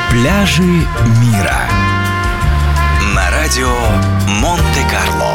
Пляжи мира на радио Монте-Карло.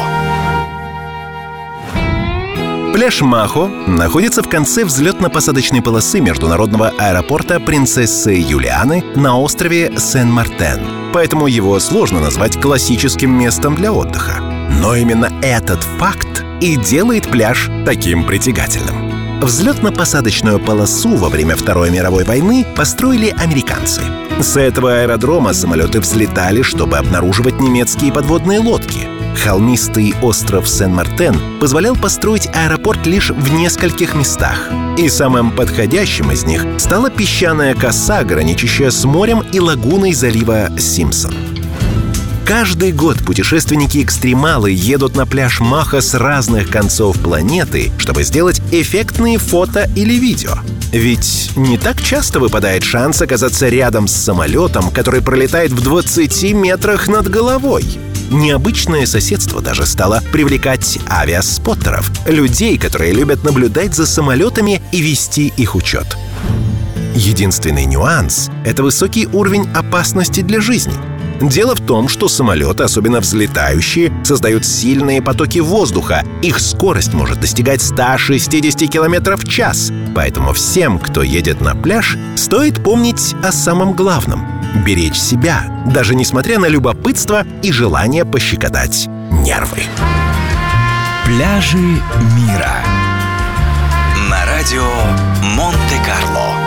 Пляж Махо находится в конце взлетно-посадочной полосы международного аэропорта Принцессы Юлианы на острове Сен-Мартен. Поэтому его сложно назвать классическим местом для отдыха. Но именно этот факт и делает пляж таким притягательным. Взлетно-посадочную полосу во время Второй мировой войны построили американцы. С этого аэродрома самолеты взлетали, чтобы обнаруживать немецкие подводные лодки. Холмистый остров Сен-Мартен позволял построить аэропорт лишь в нескольких местах. И самым подходящим из них стала песчаная коса, граничащая с морем и лагуной залива Симпсон. Каждый год путешественники-экстремалы едут на пляж Махо с разных концов планеты, чтобы сделать эффектные фото или видео. Ведь не так часто выпадает шанс оказаться рядом с самолетом, который пролетает в 20 метрах над головой. Необычное соседство даже стало привлекать авиаспоттеров, людей, которые любят наблюдать за самолетами и вести их учет. Единственный нюанс — это высокий уровень опасности для жизни. Дело в том, что самолеты, особенно взлетающие, создают сильные потоки воздуха. Их скорость может достигать 160 км в час. Поэтому всем, кто едет на пляж, стоит помнить о самом главном — беречь себя, даже несмотря на любопытство и желание пощекотать нервы. Пляжи мира на радио Монте-Карло.